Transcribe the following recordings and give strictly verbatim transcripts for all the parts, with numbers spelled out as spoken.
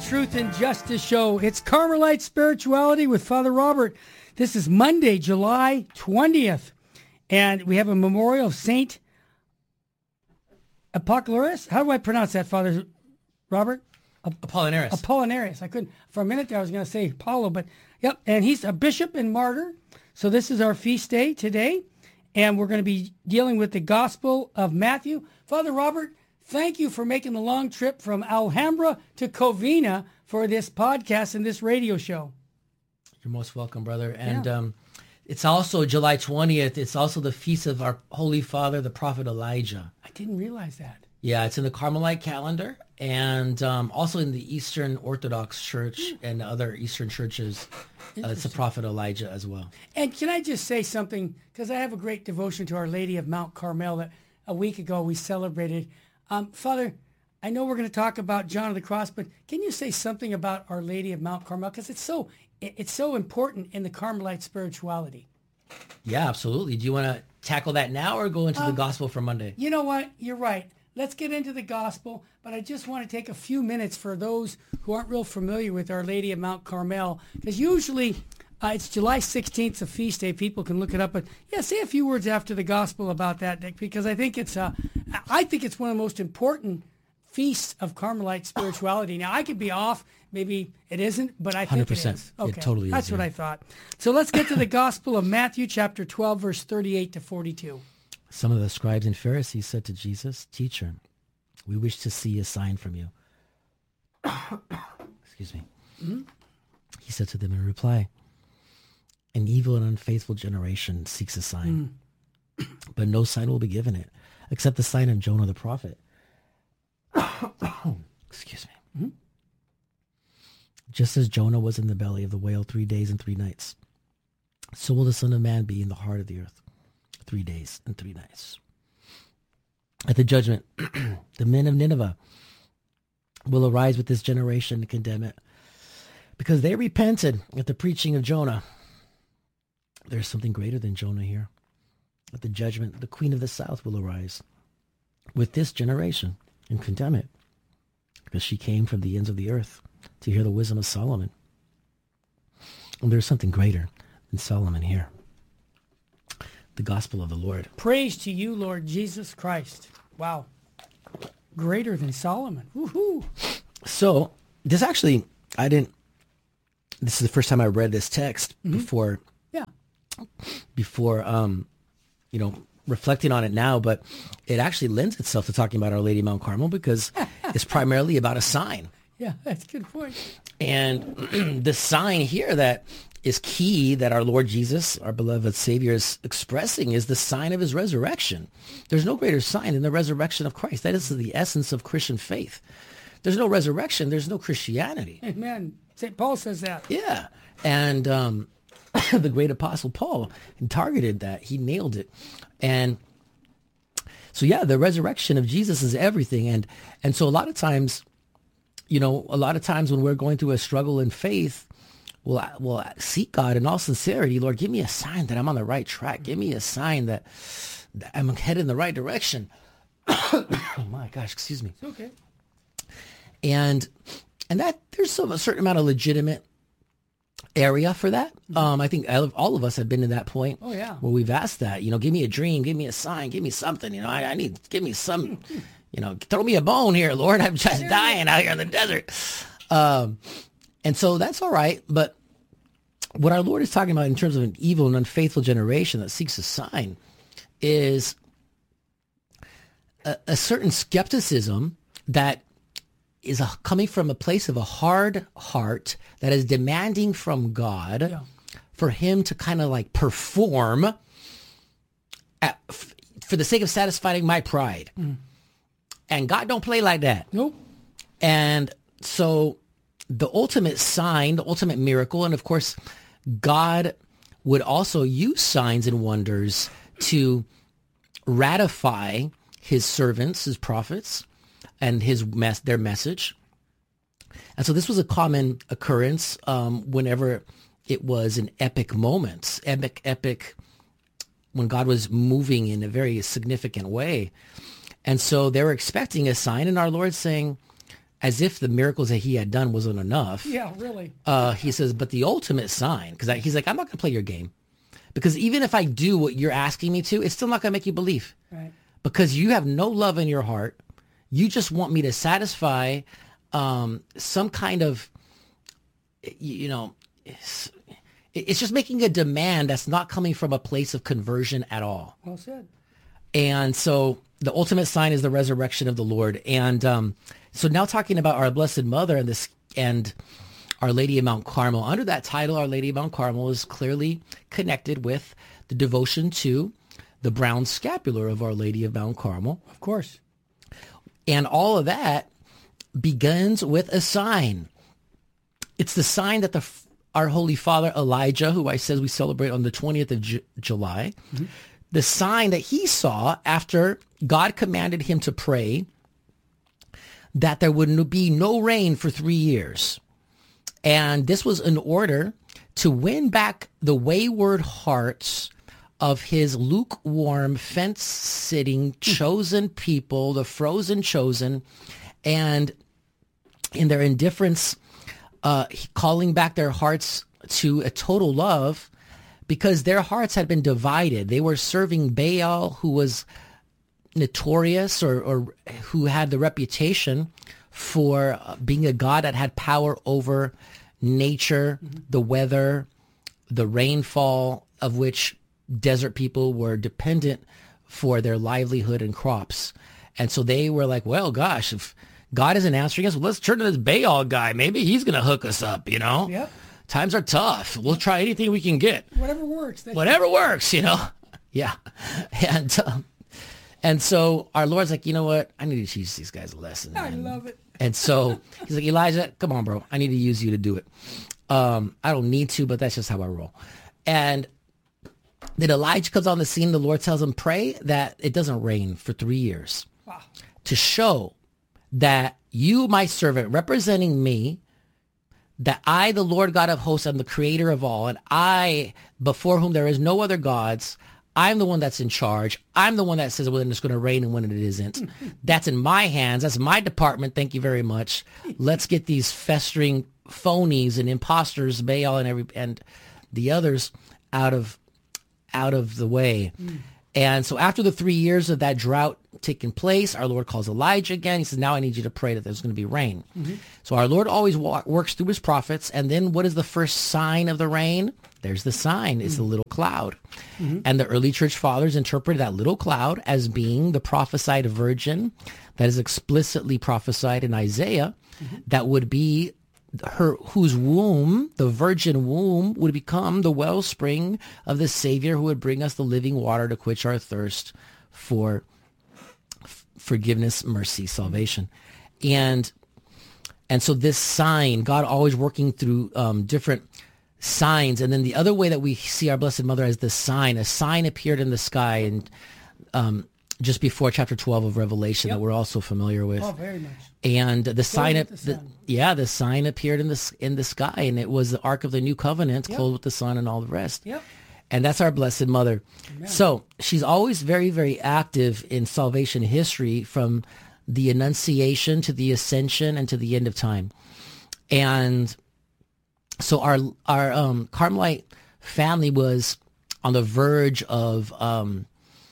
Truth and Justice Show. It's Carmelite Spirituality with Father Robert. This is Monday, July twentieth, and we have a memorial of Saint Apollinaris. How do I pronounce that, Father Robert? Apollinaris. Apollinaris. I couldn't, for a minute there I was going to say Apollo, but yep, and he's a bishop and martyr. So this is our feast day today, and we're going to be dealing with the Gospel of Matthew. Father Robert, thank you for making the long trip from Alhambra to Covina for this podcast and this radio show. You're most welcome, brother. And Yeah. um, it's also July twentieth. It's also the feast of our Holy Father, the Prophet Elijah. I didn't realize that. Yeah, it's in the Carmelite calendar and um, also in the Eastern Orthodox Church and other Eastern churches. Uh, it's the Prophet Elijah as well. And can I just say something? Because I have a great devotion to Our Lady of Mount Carmel that a week ago we celebrated. Um, Father, I know we're going to talk about John of the Cross, but can you say something about Our Lady of Mount Carmel? Because it's so it's so important in the Carmelite spirituality. Yeah, absolutely. Do you want to tackle that now or go into Um, the Gospel for Monday? You know what? You're right. Let's get into the gospel, but I just want to take a few minutes for those who aren't real familiar with Our Lady of Mount Carmel, because usually uh, it's July sixteenth, a feast day. People can look it up, but yeah, say a few words after the gospel about that, Dick, because I think it's uh, I think it's one of the most important feasts of Carmelite spirituality. Now, I could be off. Maybe it isn't, but I think one hundred percent. it is. It Okay, totally is, That's what yeah. I thought. So let's get to the Gospel of Matthew, chapter twelve, verse thirty-eight to forty-two. Some of the scribes and Pharisees said to Jesus, "Teacher, we wish to see a sign from you." Excuse me. Mm-hmm. He said to them in reply, "An evil and unfaithful generation seeks a sign, Mm. but no sign will be given it, except the sign of Jonah the prophet." Excuse me. Mm-hmm. Just as Jonah was in the belly of the whale three days and three nights, so will the Son of Man be in the heart of the earth three days and three nights. At the judgment, the men of Nineveh will arise with this generation to condemn it, because they repented at the preaching of Jonah. There's something greater than Jonah here. At the judgment, the queen of the south will arise with this generation and condemn it, because she came from the ends of the earth to hear the wisdom of Solomon. And there's something greater than Solomon here. The gospel of the Lord. Praise to you, Lord Jesus Christ. Wow. Greater than Solomon. Woohoo. So this actually, I didn't, this is the first time I read this text Mm-hmm. before, Yeah. before, um, you know, reflecting on it now, but it actually lends itself to talking about Our Lady of Mount Carmel, because it's primarily about a sign. Yeah, that's a good point. And the sign here that is key that our Lord Jesus, our beloved Savior, is expressing is the sign of his resurrection. There's no greater sign than the resurrection of Christ. That is the essence of Christian faith. There's no resurrection. There's no Christianity. Amen. Saint Paul says that. Yeah. And um, the great apostle Paul targeted that. He nailed it. And so, yeah, the resurrection of Jesus is everything. And, and so a lot of times, you know, a lot of times when we're going through a struggle in faith, we'll, we'll seek God in all sincerity. Lord, give me a sign that I'm on the right track. Give me a sign that, that I'm headed in the right direction. Oh, my gosh, excuse me. It's okay. And and that there's some a certain amount of legitimate area for that. Um, I think all all of us have been to that point. Oh, yeah. Where we've asked that, you know, give me a dream, give me a sign, give me something. You know, I, I need, give me some, you know, throw me a bone here, Lord. I'm just dying out here in the desert. Um, and so that's all right. But what our Lord is talking about in terms of an evil and unfaithful generation that seeks a sign is a, a certain skepticism that is a, coming from a place of a hard heart that is demanding from God Yeah. for him to kind of like perform at, f- for the sake of satisfying my pride. Mm. And God don't play like that. Nope. And so the ultimate sign, the ultimate miracle, and of course, God would also use signs and wonders to ratify his servants, his prophets, and his mess, their message. And so this was a common occurrence um, whenever it was an epic moment, epic, epic, when God was moving in a very significant way. And so they were expecting a sign, and our Lord saying, as if the miracles that he had done wasn't enough. Yeah, really. Uh, he says, but the ultimate sign, because he's like, I'm not going to play your game. Because even if I do what you're asking me to, it's still not going to make you believe. Right. Because you have no love in your heart. You just want me to satisfy um, some kind of, you know, it's, it's just making a demand that's not coming from a place of conversion at all. Well said. And so the ultimate sign is the resurrection of the Lord. And um, so now talking about our Blessed Mother and this and Our Lady of Mount Carmel. Under that title, Our Lady of Mount Carmel is clearly connected with the devotion to the brown scapular of Our Lady of Mount Carmel. Of course. And all of that begins with a sign. It's the sign that the our Holy Father Elijah, who I says we celebrate on the twentieth of J- July, mm-hmm. the sign that he saw after God commanded him to pray that there would be no rain for three years. And this was in order to win back the wayward hearts of his lukewarm, fence-sitting, chosen people, the frozen chosen, and in their indifference, uh, calling back their hearts to a total love, because their hearts had been divided. They were serving Baal, who was notorious or, or who had the reputation for being a god that had power over nature, mm-hmm. the weather, the rainfall, of which desert people were dependent for their livelihood and crops. And so they were like, well, gosh, if God isn't answering us, well, let's turn to this Baal guy. Maybe he's going to hook us up, you know? Yep. Times are tough. We'll try anything we can get. Whatever works. That's Whatever works, you know? Yeah. And um, and so our Lord's like, you know what? I need to teach these guys a lesson. I man. love it. And so he's like, Elijah, come on, bro. I need to use you to do it. Um, I don't need to, but that's just how I roll. And then Elijah comes on the scene. The Lord tells him, pray that it doesn't rain for three years. Wow. To show that you, my servant, representing me, that I, the Lord God of hosts, am the creator of all, and I, before whom there is no other gods, I'm the one that's in charge. I'm the one that says when it's going to rain and when it isn't. That's in my hands. That's my department. Thank you very much. Let's get these festering phonies and imposters, Baal and every and the others, out of out of the way. Mm. And so after the three years of that drought taking place, our Lord calls Elijah again. He says, now I need you to pray that there's going to be rain. Mm-hmm. So our Lord always wa- works through his prophets. And then what is the first sign of the rain? There's the sign. It's mm-hmm. the little cloud. Mm-hmm. And the early church fathers interpreted that little cloud as being the prophesied virgin that is explicitly prophesied in Isaiah, mm-hmm. that would be her whose womb, the virgin womb, would become the wellspring of the Savior who would bring us the living water to quench our thirst for f- forgiveness, mercy, salvation. And and so this sign, God always working through um, different signs. And then the other way that we see our Blessed Mother as the sign, a sign appeared in the sky and um, just before chapter twelve of Revelation, yep. that we're also familiar with. Oh, very much. And the sign, the the, yeah, the sign appeared in the in the sky, and it was the Ark of the New Covenant, yep. clothed with the sun and all the rest. Yep. And that's our Blessed Mother. Amen. So she's always very, very active in salvation history, from the Annunciation to the Ascension and to the end of time. And so our our um, Carmelite family was on the verge of um,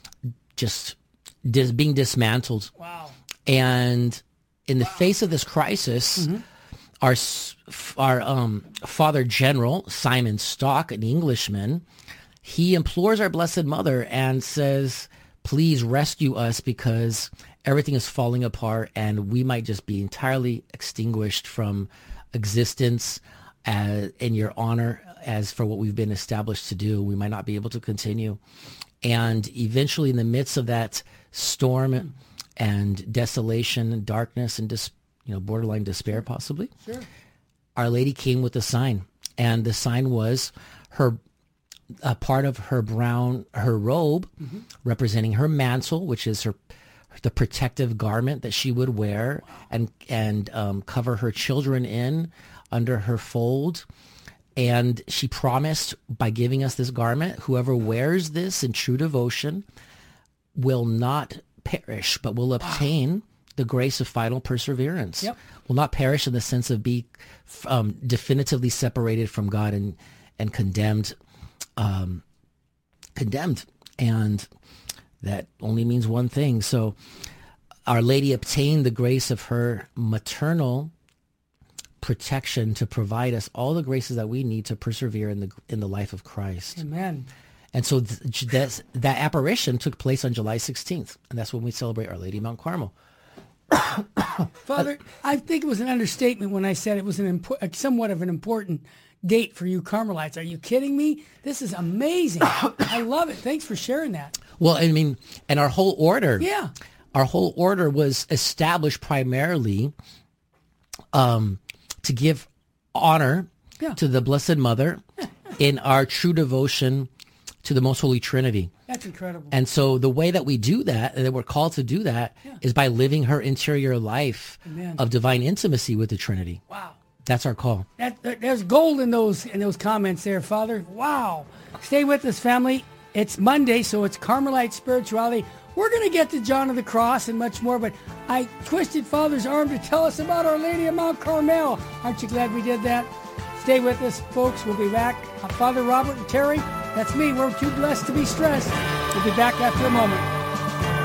just dis- being dismantled. Wow. And in the wow. face of this crisis, mm-hmm. our our um, Father General, Simon Stock, an Englishman, he implores our Blessed Mother and says, please rescue us, because everything is falling apart and we might just be entirely extinguished from existence uh, in your honor as for what we've been established to do. We might not be able to continue. And eventually, in the midst of that storm and desolation and darkness and dis, you know, borderline despair, possibly, sure. Our Lady came with a sign, and the sign was her a part of her brown her robe, mm-hmm. representing her mantle, which is her the protective garment that she would wear wow. and and um, cover her children in under her fold. And she promised, by giving us this garment, whoever wears this in true devotion will not perish, but will obtain the grace of final perseverance. Yep. Will not perish in the sense of be um, definitively separated from God and and condemned, um, condemned, and that only means one thing. So, Our Lady obtained the grace of her maternal protection to provide us all the graces that we need to persevere in the in the life of Christ. Amen. And so th- that's, that apparition took place on July sixteenth, and that's when we celebrate Our Lady of Mount Carmel. Father, I think it was an understatement when I said it was an impo- somewhat of an important date for you Carmelites. Are you kidding me? This is amazing. I love it. Thanks for sharing that. Well, I mean, and our whole order, Yeah. our whole order was established primarily um, to give honor Yeah. to the Blessed Mother in our true devotion to the Most Holy Trinity. That's incredible. And so the way that we do that, and that we're called to do that, Yeah. is by living her interior life Amen. of divine intimacy with the Trinity. Wow. That's our call. That, that- there's gold in those in those comments there, Father. Wow. Stay with us, family. It's Monday, so it's Carmelite spirituality. We're going to get to John of the Cross and much more, but I twisted Father's arm to tell us about Our Lady of Mount Carmel. Aren't you glad we did that? Stay with us, folks. We'll be back. Uh, Father Robert and Terry, that's me. We're too blessed to be stressed. We'll be back after a moment.